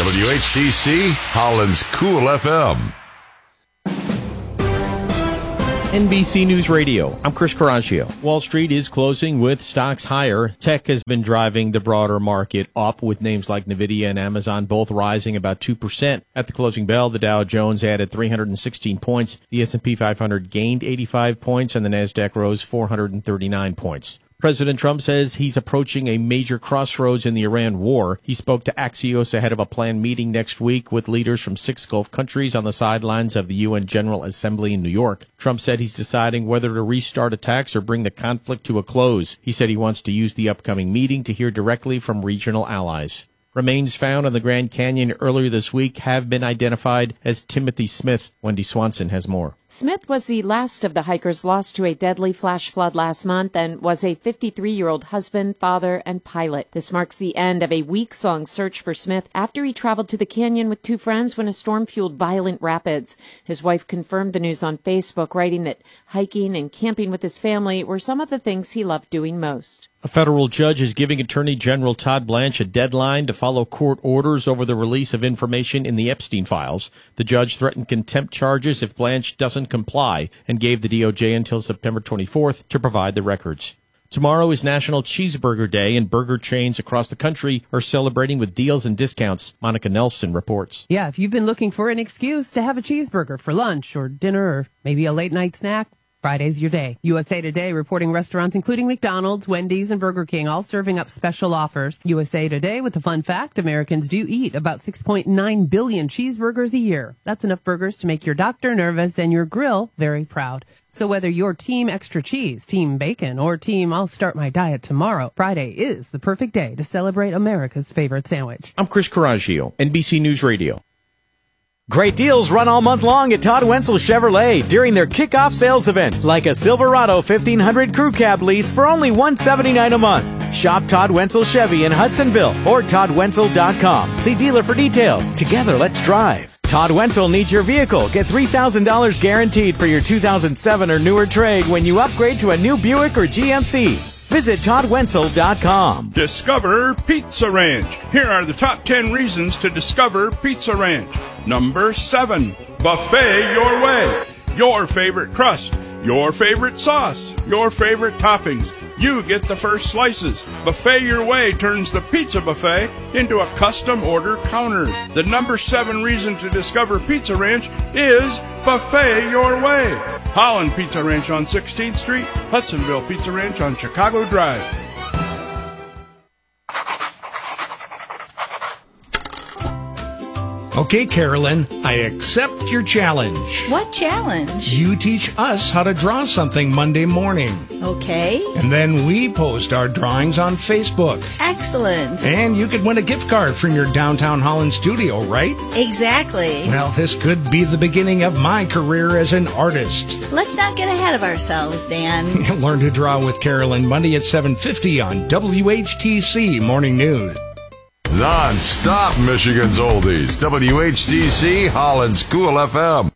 WHTC, Holland's Cool FM. NBC News Radio. I'm Chris Coraggio. Wall Street is closing with stocks higher. Tech has been driving the broader market up, with names like Nvidia and Amazon both rising about 2%. At the closing bell, the Dow Jones added 316 points, the S&P 500 gained 85 points, and the Nasdaq rose 439 points. President Trump says he's approaching a major crossroads in the Iran war. He spoke to Axios ahead of a planned meeting next week with leaders from 6 Gulf countries on the sidelines of the UN General Assembly in New York. Trump said he's deciding whether to restart attacks or bring the conflict to a close. He said he wants to use the upcoming meeting to hear directly from regional allies. Remains found on the Grand Canyon earlier this week have been identified as Timothy Smith. Wendy Swanson has more. Smith was the last of the hikers lost to a deadly flash flood last month and was a 53-year-old husband, father, and pilot. This marks the end of a weeks-long search for Smith after he traveled to the canyon with 2 friends when a storm fueled violent rapids. His wife confirmed the news on Facebook, writing that hiking and camping with his family were some of the things he loved doing most. A federal judge is giving Attorney General Todd Blanche a deadline to follow court orders over the release of information in the Epstein files. The judge threatened contempt charges if Blanche doesn't comply and gave the DOJ until September 24th to provide the records. Tomorrow is National Cheeseburger Day, and burger chains across the country are celebrating with deals and discounts. Monica Nelson reports. Yeah, if you've been looking for an excuse to have a cheeseburger for lunch or dinner or maybe a late night snack, Friday's your day. USA Today reporting restaurants including McDonald's, Wendy's, and Burger King all serving up special offers. USA Today with the fun fact, Americans do eat about 6.9 billion cheeseburgers a year. That's enough burgers to make your doctor nervous and your grill very proud. So whether you're team extra cheese, team bacon, or team I'll start my diet tomorrow, Friday is the perfect day to celebrate America's favorite sandwich. I'm Chris Coraggio, NBC News Radio. Great deals run all month long at Todd Wenzel Chevrolet during their kickoff sales event, like a Silverado 1500 crew cab lease for only $179 a month. Shop Todd Wenzel Chevy in Hudsonville or toddwenzel.com. See dealer for details. Together, let's drive. Todd Wenzel needs your vehicle. Get $3,000 guaranteed for your 2007 or newer trade when you upgrade to a new Buick or GMC. Visit toddwenzel.com. Discover Pizza Ranch. Here are the top 10 reasons to discover Pizza Ranch. Number 7, buffet your way. Your favorite crust, your favorite sauce, your favorite toppings. You get the first slices. Buffet Your Way turns the pizza buffet into a custom order counter. The number 7 reason to discover Pizza Ranch is Buffet Your Way. Holland Pizza Ranch on 16th Street, Hudsonville Pizza Ranch on Chicago Drive. Okay, Carolyn, I accept your challenge. What challenge? You teach us how to draw something Monday morning. Okay. And then we post our drawings on Facebook. Excellent. And you could win a gift card from your downtown Holland studio, right? Exactly. Well, this could be the beginning of my career as an artist. Let's not get ahead of ourselves, Dan. Learn to draw with Carolyn Monday at 7:50 on WHTC Morning News. Non-stop Michigan's oldies. WHTC, Holland's Cool FM.